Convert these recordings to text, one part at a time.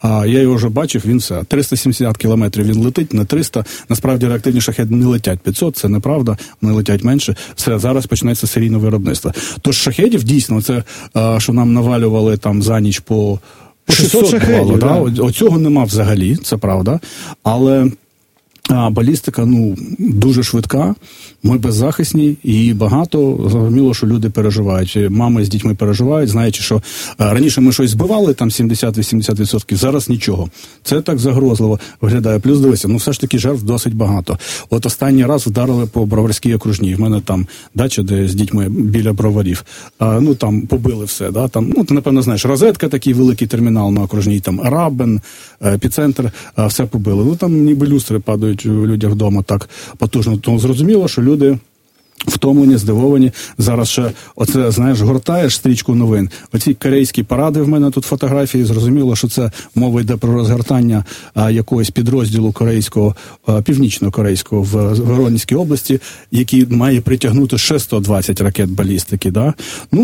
я його вже бачив, він все. 370 кілометрів він летить, не 300. Насправді реактивні шахеди не летять 500, це неправда, вони летять менше. Все, зараз почнеться серійне виробництво. Тож шахедів дійсно, це, що нам навалювали там за ніч по 600 шахедів. Да? Оцього нема взагалі, це правда. Але балістика, дуже швидка, ми беззахисні, і багато, зрозуміло, що люди переживають. Мами з дітьми переживають, знаючи, що раніше ми щось збивали, там 70-80%, зараз нічого. Це так загрозливо виглядає. Плюс, дивися, все ж таки жертв досить багато. От останній раз вдарили по Броварській окружній. В мене там дача, де з дітьми біля Броварів. Там побили все, да? Там, ти, напевно, знаєш, Розетка, такий великий термінал на окружній, там Рабен, епіцентр, все побили. Там ніби люстри падають у людях вдома так потужно. Тому зрозуміло, що люди втомлені, здивовані. Зараз ще оце, гортаєш стрічку новин. Оці корейські паради в мене тут фотографії. Зрозуміло, що це мова йде про розгортання якогось підрозділу корейського, північно-корейського в Воронезькій області, який має притягнути ще 120 ракет балістики. Да?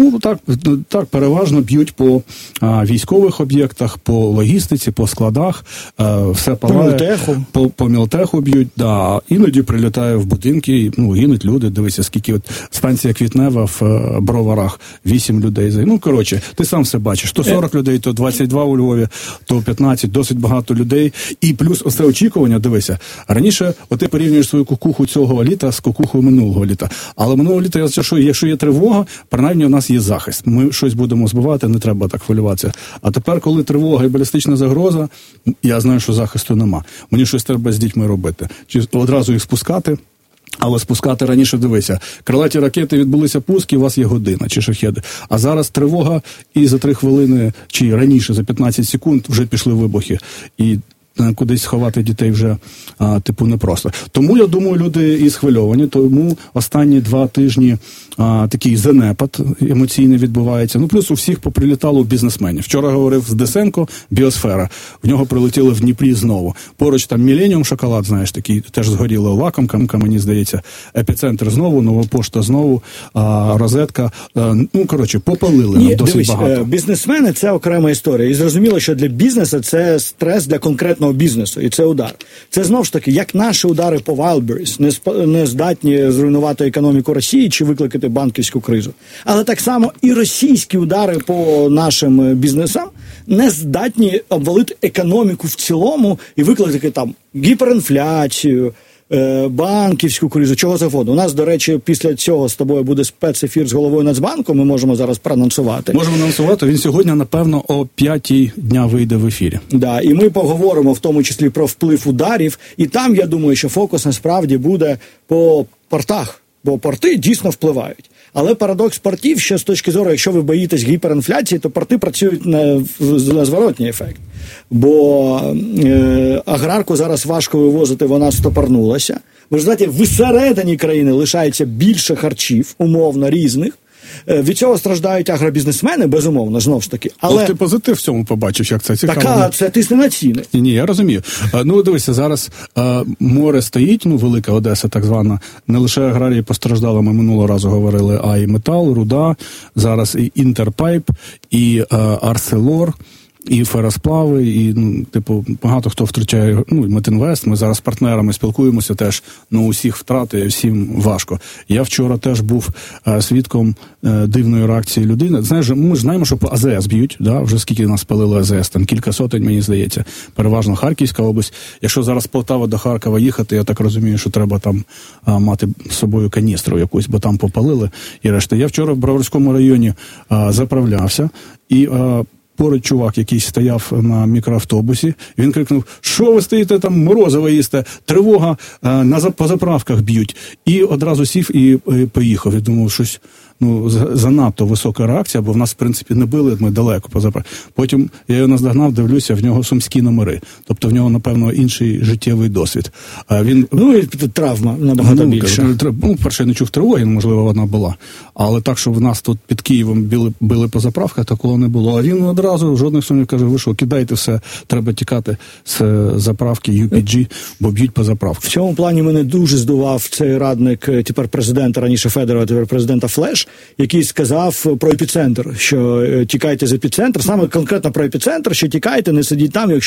Так переважно б'ють по військових об'єктах, по логістиці, по складах. Все палає. По Мілтеху б'ють. Да. Іноді прилітає в будинки, гинуть люди, дивися, скільки станція Квітнева в Броварах, 8 людей. Ти сам все бачиш. То 40 людей, то 22 у Львові, то 15, досить багато людей. І плюс оце очікування, дивися. Раніше ти порівнюєш свою кукуху цього літа з кукухою минулого літа. Але минулого літа, якщо є тривога, принаймні у нас є захист. Ми щось будемо збивати, не треба так хвилюватися. А тепер, коли тривога і балістична загроза, я знаю, що захисту нема. Мені щось треба з дітьми робити. Чи одразу їх спускати? Але спускати раніше, дивися, крилаті ракети, відбулися пуски, у вас є година, чи шахеди. А зараз тривога, і за 3 хвилини, чи раніше, за 15 секунд, вже пішли вибухи. І кудись сховати дітей вже, непросто. Тому, я думаю, люди і схвильовані, тому останні 2 тижні такий занепад емоційний відбувається. Плюс у всіх поприлітало бізнесменів. Вчора говорив з Десенко, Біосфера. В нього прилетіли в Дніпрі знову. Поруч там Міленіум шоколад, такий, теж згоріла лакомка, мені здається. Епіцентр знову, Нова пошта знову, Розетка. Попалили досить багато. Бізнесмени – це окрема історія. І зрозуміло, що для бізнесу це стрес для конкретного бізнесу, і це удар. Це, знову ж таки, як наші удари по Wildberries не здатні зруйнувати економіку Росії чи викликати банківську кризу. Але так само і російські удари по нашим бізнесам не здатні обвалити економіку в цілому і викликати там гіперінфляцію, банківську кризу, чого завгодно. У нас, до речі, після цього з тобою буде спецефір з головою Нацбанку, ми можемо зараз проанонсувати. Можемо анонсувати, він сьогодні, напевно, о 5-й дня вийде в ефірі. Да, і ми поговоримо в тому числі про вплив ударів, і там, я думаю, що фокус насправді буде по портах, бо порти дійсно впливають. Але парадокс портів, що з точки зору, якщо ви боїтесь гіперінфляції, то порти працюють на зворотній ефект. Бо аграрку зараз важко вивозити, вона стопорнулася. Ви ж знаєте, всередині країни лишається більше харчів, умовно, різних. Від цього страждають агробізнесмени, безумовно, знову ж таки. Але ти позитив в цьому побачив, як це цікаво. Так, це тисне на ціни. Ні, я розумію. Дивися, зараз море стоїть, велика Одеса так звана, не лише аграрії постраждали, ми минулого разу говорили, а і метал, руда, зараз і Інтерпайп, і Арселор, і феросплави, і багато хто втрачає, Метинвест, ми зараз з партнерами спілкуємося теж, усіх втрати, всім важко. Я вчора теж був свідком дивної реакції людини. Знаєш, ми ж знаємо, що по АЗС б'ють, да? Вже скільки нас палили АЗС, там кілька сотень, мені здається, переважно Харківська область. Якщо зараз з Полтави до Харкова їхати, я так розумію, що треба там мати з собою каністру якусь, бо там попалили і решта. Я вчора в Броварському районі заправлявся, і поруч чувак, який стояв на мікроавтобусі, він крикнув: "Що ви стоїте там, морозиво їсте? Тривога, по заправках б'ють". І одразу сів і поїхав. Я думав, щось занадто висока реакція, бо в нас, в принципі, не били, ми далеко по заправках. Потім я його наздогнав, дивлюся, в нього сумські номери. Тобто в нього, напевно, інший життєвий досвід. І травма набагато більше. Перше, я не чув тривоги, можливо, вона була. Але так, що в нас тут під Києвом били по заправках, такого не було. А він одразу, жодних сумнів, каже: "Ви що, кидайте все, треба тікати з заправки UPG, бо б'ють по заправках". В цьому плані мене дуже здивував цей радник тепер президента, раніше Федорова, тепер президента Флеш, який сказав про епіцентр, що тікайте з епіцентру, саме конкретно про епіцентр, що тікайте, не сидіть там,